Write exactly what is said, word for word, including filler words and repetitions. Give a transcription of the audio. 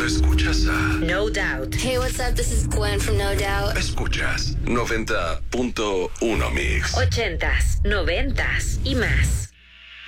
Escuchas a No Doubt. Hey, what's up? This is Gwen from No Doubt. Escuchas noventa punto uno Mix. Ochentas, noventas y más.